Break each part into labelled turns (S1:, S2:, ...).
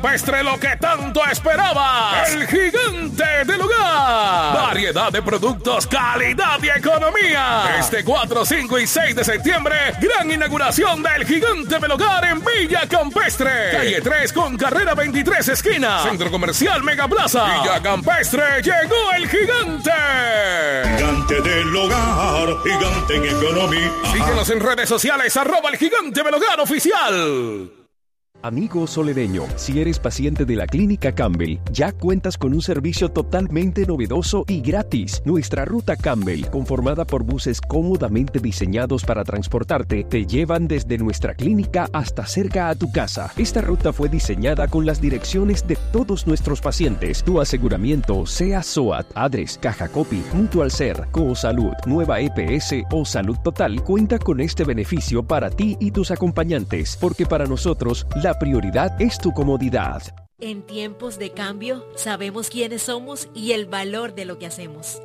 S1: Campestre, lo que tanto esperabas. El gigante del hogar. Variedad de productos, calidad y economía. Este 4, 5 y 6 de septiembre, gran inauguración del gigante del hogar en Villa Campestre. Calle 3 con carrera 23 esquina. Centro Comercial Megaplaza. Villa Campestre, llegó el gigante.
S2: Gigante del hogar, gigante en economía.
S1: Síguenos en redes sociales, @el gigante del hogar oficial.
S3: Amigo soledeño, si eres paciente de la Clínica Campbell, ya cuentas con un servicio totalmente novedoso y gratis. Nuestra ruta Campbell, conformada por buses cómodamente diseñados para transportarte, te llevan desde nuestra clínica hasta cerca a tu casa. Esta ruta fue diseñada con las direcciones de todos nuestros pacientes. Tu aseguramiento, sea SOAT, ADRES, Caja Copy, Mutual Ser, Cosalud, Nueva EPS o Salud Total, cuenta con este beneficio para ti y tus acompañantes, porque para nosotros, la prioridad es tu comodidad.
S4: En tiempos de cambio, sabemos quiénes somos y el valor de lo que hacemos.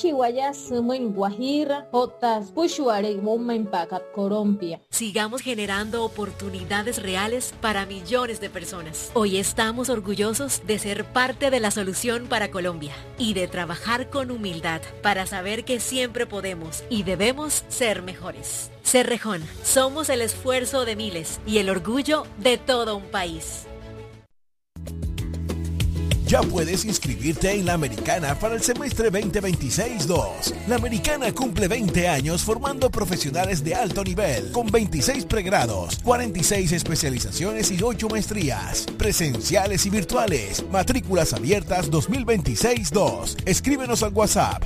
S4: Sigamos generando oportunidades reales para millones de personas. Hoy estamos orgullosos de ser parte de la solución para Colombia y de trabajar con humildad para saber que siempre podemos y debemos ser mejores. Cerrejón, somos el esfuerzo de miles y el orgullo de todo un país.
S5: Ya puedes inscribirte en La Americana para el semestre 2026-2. La Americana cumple 20 años formando profesionales de alto nivel, con 26 pregrados, 46 especializaciones y 8 maestrías, presenciales y virtuales. Matrículas abiertas 2026-2. Escríbenos al WhatsApp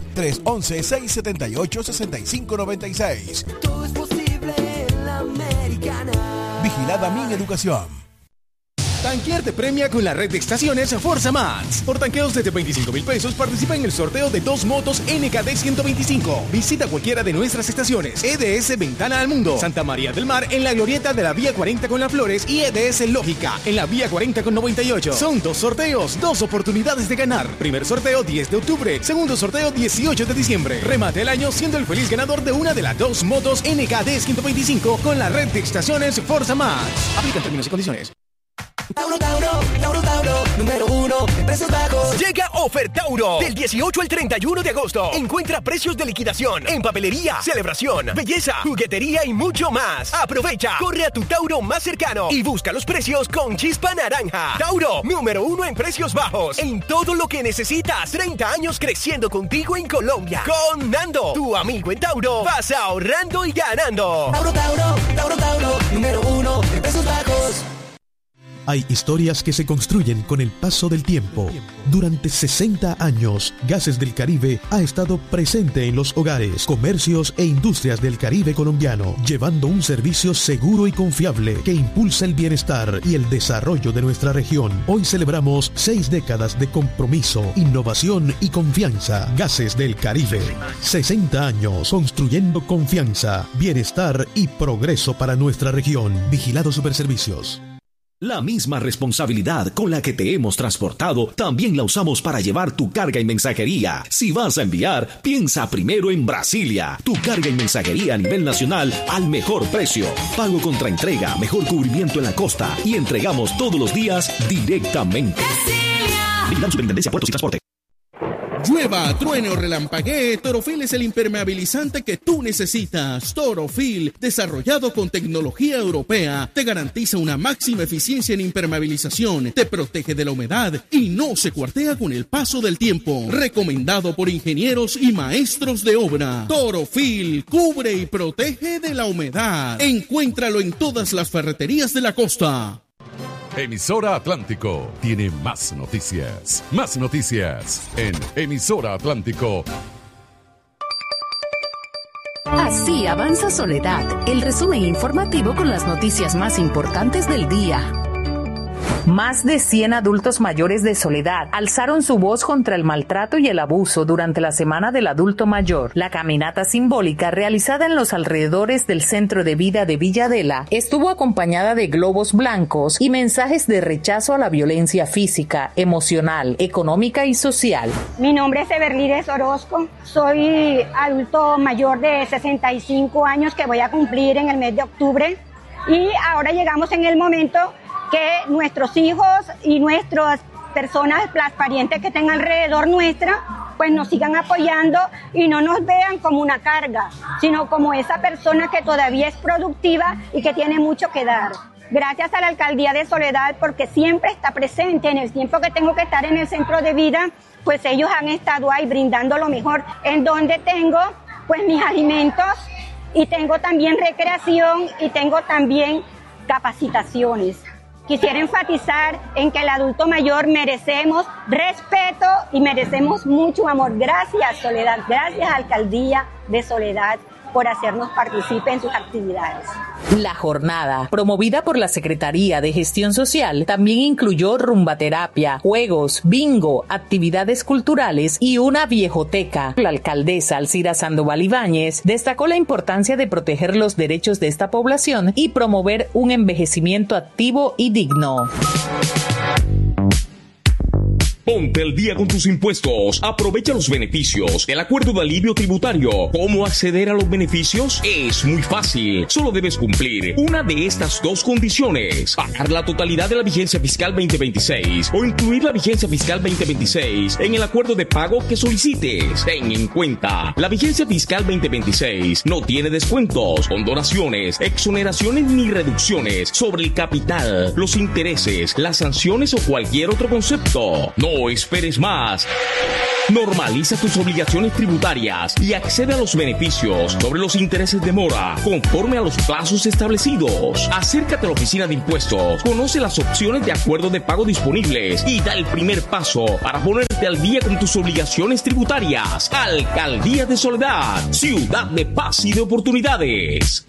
S5: 311-678-6596.
S6: Todo es posible en La Americana.
S5: Vigilada Mineducación.
S7: Tanquear te premia con la red de estaciones Forza Max. Por tanqueos desde 25,000 pesos participa en el sorteo de 2 motos NKD 125. Visita cualquiera de nuestras estaciones. EDS Ventana al Mundo, Santa María del Mar en la glorieta de la Vía 40 con Las Flores y EDS Lógica en la Vía 40 con 98. Son 2 sorteos, 2 oportunidades de ganar. Primer sorteo 10 de octubre, segundo sorteo 18 de diciembre. Remate el año siendo el feliz ganador de una de las 2 motos NKD 125 con la red de estaciones Forza Max. Aplican términos y condiciones.
S6: Tauro, número 1 en precios bajos.
S8: Llega Ofertauro del 18 al 31 de agosto. Encuentra precios de liquidación en papelería, celebración, belleza, juguetería y mucho más. Aprovecha, corre a tu Tauro más cercano y busca los precios con chispa naranja. Tauro, número 1 en precios bajos. En todo lo que necesitas. 30 años creciendo contigo en Colombia. Con Nando, tu amigo en Tauro. Vas ahorrando y ganando.
S6: Tauro, número 1 en precios bajos.
S9: Hay historias que se construyen con el paso del tiempo. Durante 60 años, Gases del Caribe ha estado presente en los hogares, comercios e industrias del Caribe colombiano, llevando un servicio seguro y confiable que impulsa el bienestar y el desarrollo de nuestra región. Hoy celebramos 6 décadas de compromiso, innovación y confianza. Gases del Caribe. 60 años construyendo confianza, bienestar y progreso para nuestra región. Vigilado Superservicios.
S10: La misma responsabilidad con la que te hemos transportado, también la usamos para llevar tu carga y mensajería. Si vas a enviar, piensa primero en Brasilia. Tu carga y mensajería a nivel nacional al mejor precio. Pago contra entrega, mejor cubrimiento en la costa y entregamos todos los días directamente. Vigilado Superintendencia Puertos y Transporte.
S11: Llueva, truene o relampaguee, Torofil es el impermeabilizante que tú necesitas. Torofil, desarrollado con tecnología europea, te garantiza una máxima eficiencia en impermeabilización, te protege de la humedad y no se cuartea con el paso del tiempo. Recomendado por ingenieros y maestros de obra. Torofil, cubre y protege de la humedad. Encuéntralo en todas las ferreterías de la costa.
S12: Emisora Atlántico tiene más noticias. Más noticias en Emisora Atlántico.
S13: Así avanza Soledad, el resumen informativo con las noticias más importantes del día. Más de 100 adultos mayores de Soledad alzaron su voz contra el maltrato y el abuso durante la Semana del Adulto Mayor. La caminata simbólica realizada en los alrededores del Centro de Vida de Villadela estuvo acompañada de globos blancos y mensajes de rechazo a la violencia física, emocional, económica y social.
S14: Mi nombre es Everlides Orozco, soy adulto mayor de 65 años que voy a cumplir en el mes de octubre y ahora llegamos en el momento que nuestros hijos y nuestras personas, las parientes que estén alrededor nuestra, pues nos sigan apoyando y no nos vean como una carga, sino como esa persona que todavía es productiva y que tiene mucho que dar. Gracias a la Alcaldía de Soledad, porque siempre está presente en el tiempo que tengo que estar en el centro de vida, pues ellos han estado ahí brindando lo mejor, en donde tengo pues mis alimentos y tengo también recreación y tengo también capacitaciones. Quisiera enfatizar en que el adulto mayor merecemos respeto y merecemos mucho amor. Gracias, Soledad, gracias, Alcaldía de Soledad, por hacernos partícipe en sus actividades.
S13: La jornada, promovida por la Secretaría de Gestión Social, también incluyó rumbaterapia, juegos, bingo, actividades culturales y una viejoteca. La alcaldesa Alcira Sandoval Ibáñez destacó la importancia de proteger los derechos de esta población y promover un envejecimiento activo y digno.
S15: Ponte al día con tus impuestos. Aprovecha los beneficios del acuerdo de alivio tributario. ¿Cómo acceder a los beneficios? Es muy fácil. Solo debes cumplir una de estas dos condiciones: pagar la totalidad de la vigencia fiscal 2026 o incluir la vigencia fiscal 2026 en el acuerdo de pago que solicites. Ten en cuenta, la vigencia fiscal 2026 no tiene descuentos, condonaciones, exoneraciones ni reducciones sobre el capital, los intereses, las sanciones o cualquier otro concepto. No esperes más. Normaliza tus obligaciones tributarias y accede a los beneficios sobre los intereses de mora conforme a los plazos establecidos. Acércate a la oficina de impuestos, conoce las opciones de acuerdo de pago disponibles y da el primer paso para ponerte al día con tus obligaciones tributarias. Alcaldía de Soledad, ciudad de paz y de oportunidades.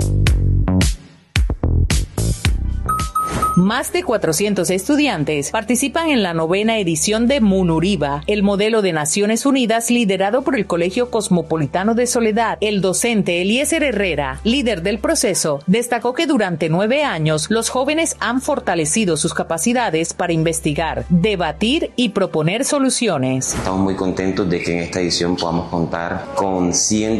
S13: Más de 400 estudiantes participan en la 9ª edición de Munuriba, el modelo de Naciones Unidas liderado por el Colegio Cosmopolitano de Soledad. El docente Eliezer Herrera, líder del proceso, destacó que durante 9 años los jóvenes han fortalecido sus capacidades para investigar, debatir y proponer soluciones.
S16: Estamos muy contentos de que en esta edición podamos contar con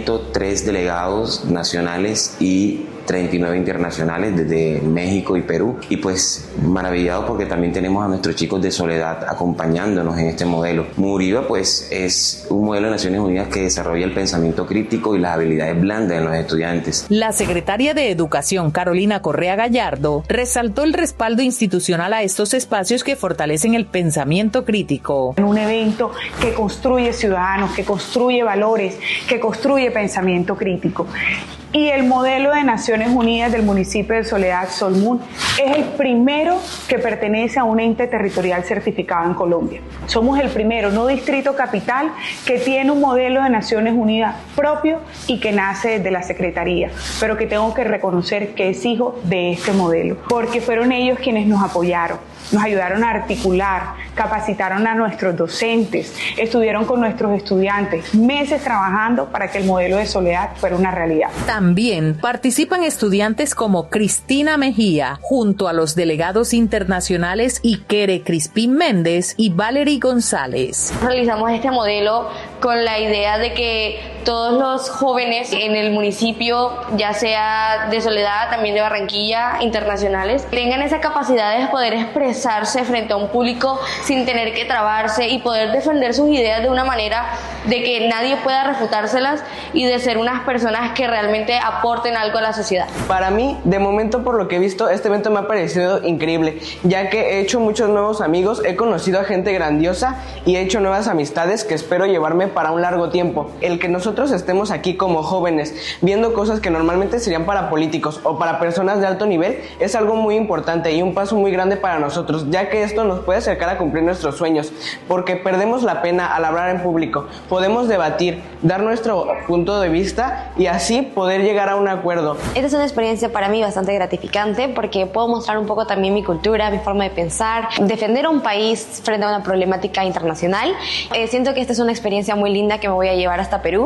S16: 103 delegados nacionales y 39 internacionales desde México y Perú, y pues maravillado porque también tenemos a nuestros chicos de Soledad acompañándonos en este modelo. Munuriba pues es un modelo de Naciones Unidas que desarrolla el pensamiento crítico y las habilidades blandas en los estudiantes.
S13: La secretaria de Educación, Carolina Correa Gallardo, resaltó el respaldo institucional a estos espacios que fortalecen el pensamiento crítico.
S17: Un evento que construye ciudadanos, que construye valores, que construye pensamiento crítico. Y el modelo de Naciones Unidas del municipio de Soledad, Solmún, es el primero que pertenece a un ente territorial certificado en Colombia. Somos el primero, no distrito capital, que tiene un modelo de Naciones Unidas propio y que nace desde la Secretaría, pero que tengo que reconocer que es hijo de este modelo, porque fueron ellos quienes nos apoyaron. Nos ayudaron a articular, capacitaron a nuestros docentes, estuvieron con nuestros estudiantes, meses trabajando para que el modelo de Soledad fuera una realidad.
S13: También participan estudiantes como Cristina Mejía, junto a los delegados internacionales Ikere Crispín Méndez y Valery González.
S18: Realizamos este modelo con la idea de que todos los jóvenes en el municipio, ya sea de Soledad, también de Barranquilla, internacionales, tengan esa capacidad de poder expresarse frente a un público sin tener que trabarse y poder defender sus ideas de una manera de que nadie pueda refutárselas y de ser unas personas que realmente aporten algo a la sociedad.
S19: Para mí, de momento, por lo que he visto, este evento me ha parecido increíble, ya que he hecho muchos nuevos amigos, he conocido a gente grandiosa y he hecho nuevas amistades que espero llevarme para un largo tiempo. El que nosotros estemos aquí como jóvenes viendo cosas que normalmente serían para políticos o para personas de alto nivel es algo muy importante y un paso muy grande para nosotros, ya que esto nos puede acercar a cumplir nuestros sueños, porque perdemos la pena al hablar en público, podemos debatir, dar nuestro punto de vista y así poder llegar a un acuerdo.
S18: Esta es una experiencia para mí bastante gratificante porque puedo mostrar un poco también mi cultura, mi forma de pensar, defender a un país frente a una problemática internacional. Siento que esta es una experiencia muy linda que me voy a llevar hasta Perú.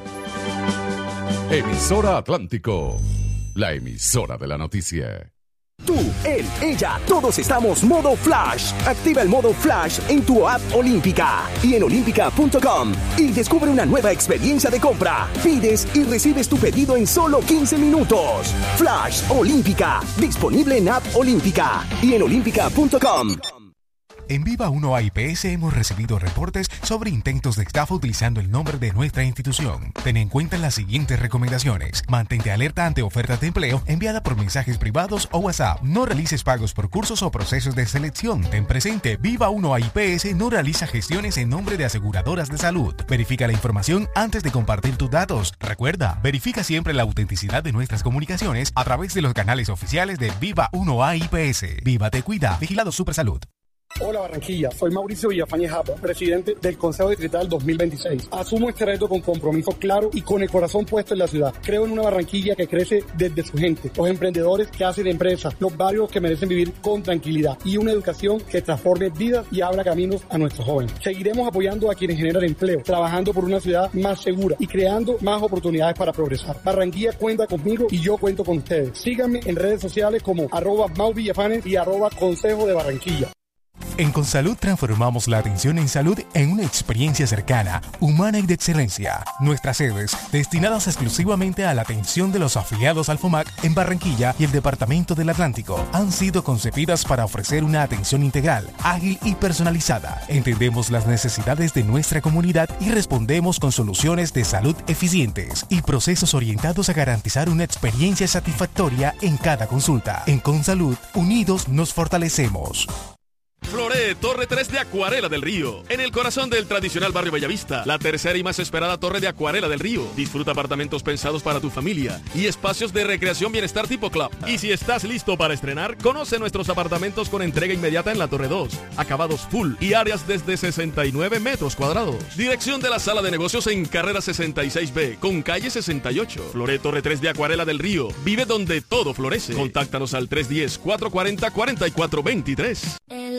S12: Emisora Atlántico, la emisora de la noticia.
S8: Tú, él, ella, todos estamos modo Flash. Activa el modo Flash en tu app Olímpica y en olímpica.com y descubre una nueva experiencia de compra. Pides y recibes tu pedido en solo 15 minutos. Flash Olímpica, disponible en app Olímpica y en olímpica.com.
S20: En Viva 1 AIPS hemos recibido reportes sobre intentos de estafa utilizando el nombre de nuestra institución. Ten en cuenta las siguientes recomendaciones. Mantente alerta ante ofertas de empleo enviadas por mensajes privados o WhatsApp. No realices pagos por cursos o procesos de selección. Ten presente, Viva 1 AIPS no realiza gestiones en nombre de aseguradoras de salud. Verifica la información antes de compartir tus datos. Recuerda, verifica siempre la autenticidad de nuestras comunicaciones a través de los canales oficiales de Viva 1 AIPS. Viva Te Cuida, Vigilado Supersalud.
S21: Hola Barranquilla, soy Mauricio Villafañe Japa, presidente del Consejo Distrital 2026. Asumo este reto con compromiso claro y con el corazón puesto en la ciudad. Creo en una Barranquilla que crece desde su gente, los emprendedores que hacen empresas, los barrios que merecen vivir con tranquilidad y una educación que transforme vidas y abra caminos a nuestros jóvenes. Seguiremos apoyando a quienes generan empleo, trabajando por una ciudad más segura y creando más oportunidades para progresar. Barranquilla cuenta conmigo y yo cuento con ustedes. Síganme en redes sociales como @MauVillafanes y @Consejo de Barranquilla.
S20: En Consalud transformamos la atención en salud en una experiencia cercana, humana y de excelencia. Nuestras sedes, destinadas exclusivamente a la atención de los afiliados al FOMAC en Barranquilla y el Departamento del Atlántico, han sido concebidas para ofrecer una atención integral, ágil y personalizada. Entendemos las necesidades de nuestra comunidad y respondemos con soluciones de salud eficientes y procesos orientados a garantizar una experiencia satisfactoria en cada consulta. En Consalud, unidos nos fortalecemos.
S22: Floré, Torre 3 de Acuarela del Río, en el corazón del tradicional barrio Bellavista, la tercera y más esperada torre de Acuarela del Río. Disfruta apartamentos pensados para tu familia y espacios de recreación bienestar tipo club. Y si estás listo para estrenar, conoce nuestros apartamentos con entrega inmediata en la Torre 2, acabados full y áreas desde 69 metros cuadrados. Dirección de la sala de negocios en carrera 66B, con calle 68. Floré, Torre 3 de Acuarela del Río, vive donde todo florece. Contáctanos al 310-440-4423.